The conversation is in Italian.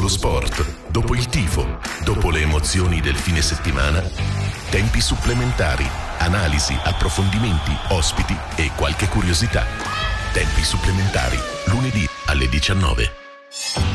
lo sport, dopo il tifo, dopo le emozioni del fine settimana, tempi supplementari, analisi, approfondimenti, ospiti e qualche curiosità. Tempi supplementari, lunedì alle 19.